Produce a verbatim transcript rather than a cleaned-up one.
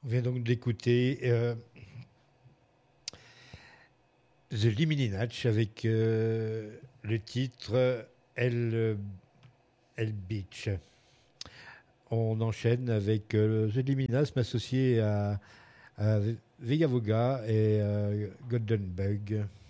On vient donc d'écouter euh, The Limininac avec euh, le titre El, El Beach. On enchaîne avec euh, The Limininac, m'associé à, à Vega Voga et euh, Golden Bug.